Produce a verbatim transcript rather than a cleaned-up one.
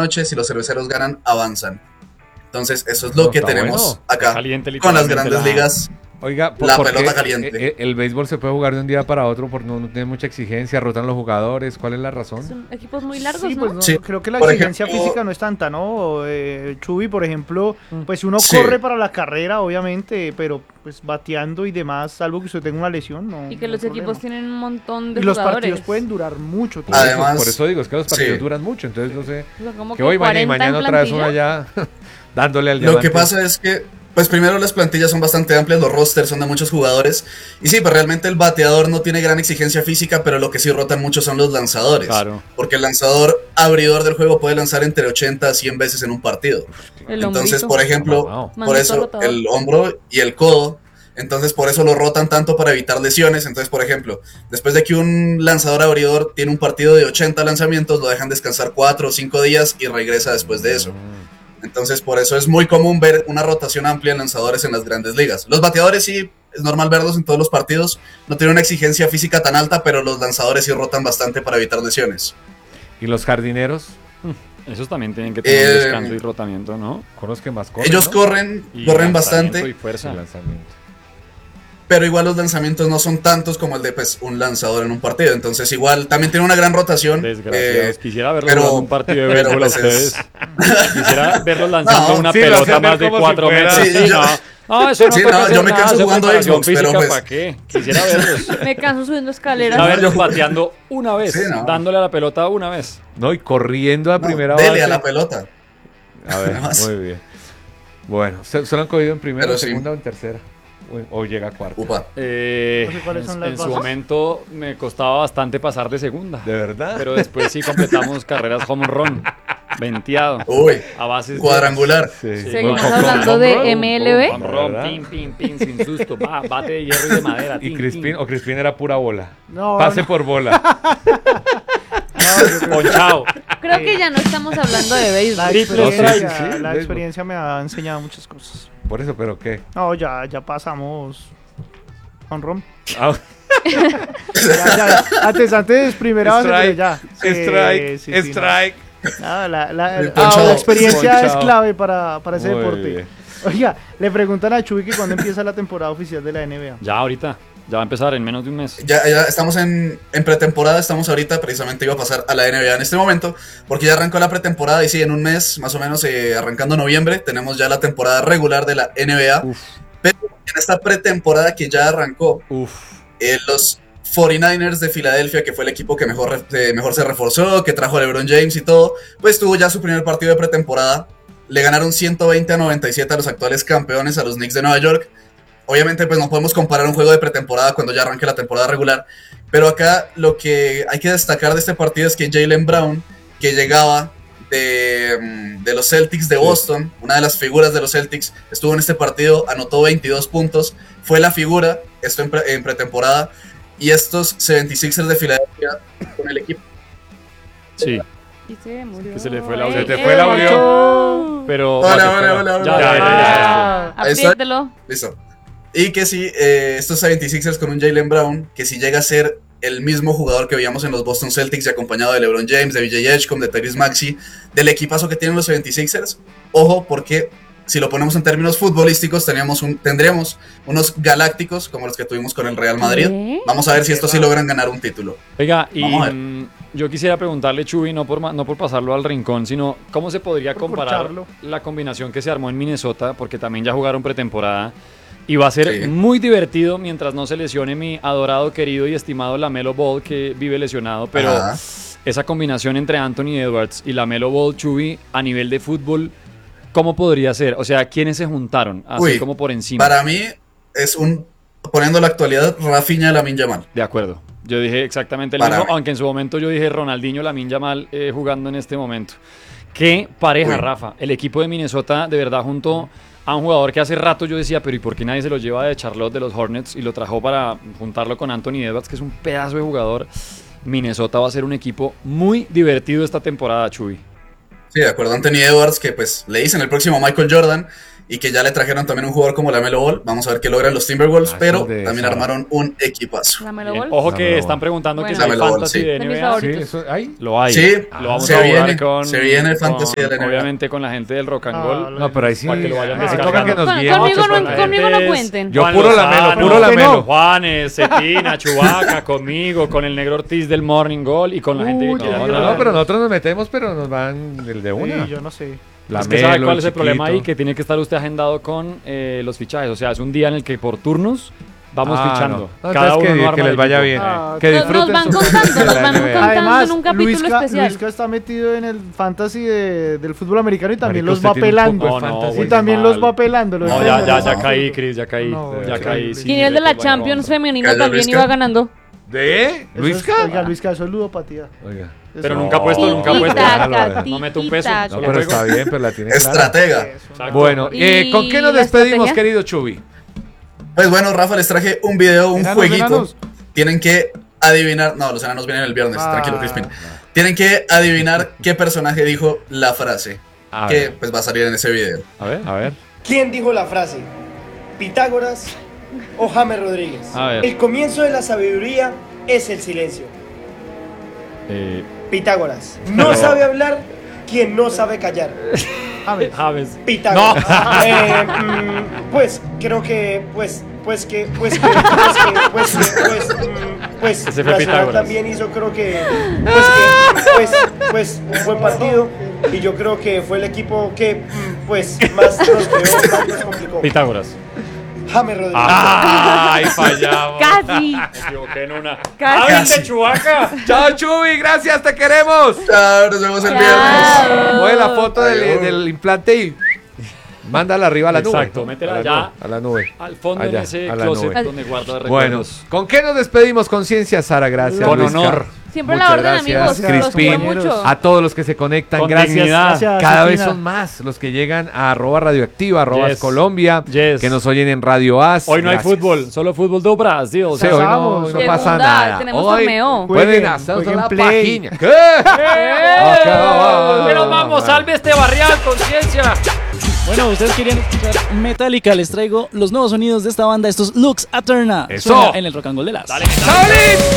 noche, si los cerveceros ganan, avanzan. Entonces, eso es lo No, que está tenemos bueno. acá Caliente, con las literalmente, grandes la- ligas. Oiga, ¿por, La por pelota qué caliente. El, el- el béisbol se puede jugar de un día para otro porque no, no tiene mucha exigencia, rotan los jugadores? ¿Cuál es la razón? Son equipos muy largos, Sí, ¿no? pues no, Sí, creo que la por exigencia ejemplo- física no es tanta, ¿no? Eh, Chubi, por ejemplo, pues uno Sí. corre para la carrera, obviamente, pero pues bateando y demás, salvo que usted tenga una lesión, no. Y que no los hay equipos problema. tienen un montón de Y los jugadores. partidos pueden durar mucho Por, tiempo. Además- eso, por eso digo, es que los partidos sí. duran mucho, entonces no sé. O sea, como Que hoy, mañana y cuarenta en mañana otra vez plantilla. una ya dándole al Lo diamante. que pasa es que, pues primero las plantillas son bastante amplias, los rosters son de muchos jugadores. Y sí, pues realmente el bateador no tiene gran exigencia física, pero lo que sí rotan mucho son los lanzadores. Claro. Porque el lanzador abridor del juego puede lanzar entre ochenta a cien veces en un partido. El Entonces, hombrito. por ejemplo, Wow. por Manito eso rotador. el hombro y el codo, entonces por eso lo rotan tanto para evitar lesiones. Entonces, por ejemplo, después de que un lanzador abridor tiene un partido de ochenta lanzamientos, lo dejan descansar cuatro o cinco días y regresa después de eso. Entonces, por eso es muy común ver una rotación amplia en lanzadores en las grandes ligas. Los bateadores sí, es normal verlos en todos los partidos, no tienen una exigencia física tan alta, pero los lanzadores sí rotan bastante para evitar lesiones. ¿Y los jardineros? Esos también tienen que tener Eh, descanso y rotamiento, ¿no? Con los que más corren, Ellos ¿no? corren, Y corren lanzamiento bastante. y fuerza. El lanzamiento. Pero igual los lanzamientos no son tantos como el de pues, un lanzador en un partido. Entonces igual también tiene una gran rotación. Desgraciados. eh, Quisiera verlos pero- jugando un partido de pero, béisbol a pues, ustedes. es- Quisiera verlos lanzando No, una sí, lo pelota hacen ver más de como cuatro si fuera- metros. Sí, Sí, yo- no. No, eso no Sí, toca no, hacer yo me nada, canso hacer jugando preparación Xbox, pero física, pues- ¿para qué? Quisiera verlos. Me canso subiendo escaleras. Quisiera verlos bateando una vez, Sí, no. dándole a la pelota una vez. No, y corriendo a no, primera dele base. a la pelota. A ver, Nada más. muy bien. Bueno, ¿se, se lo han cogido en primera, Pero sí. segunda o en tercera? O, o llega a cuarta. Upa. Eh, No sé cuáles son en las en su bases. momento me costaba bastante pasar de segunda. ¿De verdad? Pero después sí completamos carreras home run, venteado, Uy, a bases de cuadrangular. Sí. Seguimos Bueno, hablando home de run, M L B. home run, ¿verdad? pin, pin, pin, sin susto, va, bate de hierro y de madera. Y tin, Crispin, tin. o Crispin era pura bola. No, Pase no, por bola. no, yo creo que Ponchado. Creo que ya no estamos hablando de la béisbol. Triple experiencia, strike, sí, la béisbol. experiencia me ha enseñado muchas cosas. Por eso, ¿pero qué? No, ya, ya pasamos con rom. Ah, Ya, ya, antes, antes, primera base, pero strike, ya. Sí, strike, sí, sí, no. strike. Ah, la, la- El la- ponchado. la experiencia es Ponchado. clave para, para ese Muy deporte. bien. Oiga, le preguntan a Chuy que cuándo empieza la temporada oficial de la N B A. Ya ahorita, ya va a empezar en menos de un mes. Ya, ya estamos en, en pretemporada, estamos ahorita, precisamente iba a pasar a la N B A en este momento, porque ya arrancó la pretemporada y sí, en un mes, más o menos, eh, arrancando noviembre, tenemos ya la temporada regular de la N B A. Uf, Pero en esta pretemporada que ya arrancó, uf. eh, los cuarenta y nueve ers de Filadelfia, que fue el equipo que mejor, re- eh, mejor se reforzó, que trajo a LeBron James y todo, pues tuvo ya su primer partido de pretemporada. Le ganaron ciento veinte a noventa y siete a los actuales campeones, a los Knicks de Nueva York. Obviamente, pues no podemos comparar un juego de pretemporada cuando ya arranque la temporada regular. Pero acá lo que hay que destacar de este partido es que Jaylen Brown, que llegaba de, mm, de los Celtics de Boston, una de las figuras de los Celtics, estuvo en este partido, anotó veintidós puntos, fue la figura, esto en, pre- en pretemporada. Y estos setenta y seis ers de Filadelfia con el equipo. Sí, Y se murió. Que se le fue el audio. Ey, Se te fue el ey, audio. pero... Hola, ya, hola, hola, ya, hola. ya, ya, ya. Ahí está. Apriételo. Listo. Y que sí, eh, estos setenta y seis ers con un Jaylen Brown, que si llega a ser el mismo jugador que veíamos en los Boston Celtics y acompañado de LeBron James, de V J Edgecombe, de Tyrese Maxey, del equipazo que tienen los setenta y seis ers. Ojo, porque si lo ponemos en términos futbolísticos, teníamos un, tendríamos unos galácticos como los que tuvimos con el Real Madrid. ¿Qué? Vamos a ver si estos sí logran ganar un título. Oiga, y Vamos a ver. mm, yo quisiera preguntarle, Chuy, no por, ma- no por pasarlo al rincón, sino cómo se podría Por comparar corcharlo. la combinación que se armó en Minnesota, porque también ya jugaron pretemporada, y va a ser Sí. muy divertido mientras no se lesione mi adorado, querido y estimado LaMelo Ball, que vive lesionado, pero Ajá. esa combinación entre Anthony Edwards y LaMelo Ball, Chuy, a nivel de fútbol, ¿cómo podría ser? O sea, ¿quiénes se juntaron? Así Uy, como por encima. Para mí es un, poniendo la actualidad, Rafinha Lamine Yamal. De acuerdo. Yo dije exactamente el Para mismo, mí. aunque en su momento yo dije Ronaldinho, Lamine Yamal eh, jugando en este momento. Qué pareja, Uy. Rafa. El equipo de Minnesota, de verdad, junto a un jugador que hace rato yo decía, pero ¿y por qué nadie se lo lleva de Charlotte de los Hornets y lo trajo para juntarlo con Anthony Edwards, que es un pedazo de jugador? Minnesota va a ser un equipo muy divertido esta temporada, Chuy. Sí, de acuerdo, Anthony Edwards, que pues le dicen el próximo Michael Jordan. y que ya le trajeron también un jugador como LaMelo Ball. Vamos a ver qué logran los Timberwolves, Ah, pero son de también esa. armaron un equipazo. ¿Lamelo Bien. Ball? Ojo No, que no, están no. preguntando Bueno. que si hay Lamelo Ball, fantasy sí. de De mis N B A. favoritos. Sí, eso, ¿hay? Lo hay. Sí, lo vamos se a jugar viene, con, se viene el fantasy con- de la N B A. obviamente con la gente del Rock and Ah, Roll. lo- No, pero ahí sí. Para que lo vayan ah, descargando. toca que nos Con- guíen. conmigo, Muchos no, con la conmigo no gente es- cuenten. Yo Juan puro Lozano, Lamelo, puro no. Lamelo. Juanes, Cetina, Chubaca, conmigo, con el negro Ortiz del Morning Goal y con la gente Uy, que ya, quiera No, ya, no, entrar. no, pero nosotros nos metemos, pero nos van el de Sí, una. yo no sé. Es que sabe Lamelo, cuál es el problema ahí, chiquito. que tiene que estar usted agendado con eh, los fichajes. O sea, es un día en el que por turnos vamos Ah, fichando. no. No, Cada entonces uno que, no arma que el les vaya equipo. bien. Ah, que Nos- nos disfruten van su contando, fantasy de nos la van N B A. contando. Además, en un capítulo Luisca, especial. Luisca está metido en el fantasy de- del fútbol americano y también Marica, los usted va tiene un pelando. poco de No, no, fantasy. y güey, también mal. los va pelando. los No, va ya, ya, pelando. ya caí, Chris, ya caí. No, ya sí, caí. sí. sí, Quiniel de la récord vaya Champions abajo. femenina Calla, también Luisca. iba ganando. ¿De? Eso es- ¿Luisca? Oiga, Luisca, eso es ludopatía. Oiga. Pero Eso- nunca ha puesto, nunca ha Tiki, puesto. taca, No mete un peso. tiki, No, solo pero juego. está bien, pero la tiene clara. Estratega. Eso. Exacto. Bueno, eh, ¿Y ¿con qué nos la despedimos, estrategia? querido Chubi? Pues bueno, Rafa, les traje un video, un Enanos, jueguito. enanos. Tienen que adivinar. No, los enanos vienen el viernes, Ah. tranquilo, Crispin. Tienen que adivinar qué personaje dijo la frase A que ver, pues va a salir en ese video. A ver. a ver. ¿Quién dijo la frase? ¿Pitágoras o James Rodríguez? A ver. El comienzo de la sabiduría es el silencio. Eh, Pitágoras. No sabe hablar quien no sabe callar. James. James. Pitágoras. Eh, mm, pues creo que, pues, pues que, pues que, pues que, pues que, pues, mm, pues, Ese fue Nacional Pitágoras. también hizo, creo que, pues que, pues, pues, un buen partido. Y yo creo que fue el equipo que, mm, pues, más nos creó, más nos complicó. Pitágoras. James Rodríguez. ¡Ay, fallamos! Casi. Me equivoqué en una. Casi. ¡James de Chubaca! ¡Chao, Chubi! ¡Gracias, te queremos! Chao, nos vemos el Chao. viernes. Mueve la foto del, Adiós. del implante y mándala arriba a la nube. Exacto, métela a la ya. nube, a la nube. Al fondo Allá, en ese a la closet nube. donde guarda recuerdos. Bueno, ¿con qué nos despedimos? Conciencia, Sara, gracias. Con Luisca. honor. Siempre Muchas la orden, gracias, amigos. Los Crispin. quiero mucho. A todos los que se conectan, Con gracias. dignidad. Gracias, Cada vez Cristina. son más los que llegan a arroba radioactiva, arroba Yes. Colombia, Yes. que nos oyen en Radio As. Hoy no hay Gracias. fútbol, solo fútbol do Brasil. Sí, hoy no, Pasamos. hoy no Segunda, pasa nada. tenemos Hoy torneo. pueden Jueguen, hacer jueguen la play. página. ¿Qué? Ok, Pero vamos, salve este barrial, conciencia. Bueno, ustedes querían escuchar Metallica, les traigo los nuevos sonidos de esta banda, estos Lux Aterna. Eso. Suena en el Rock and Roll de las. ¡Salid!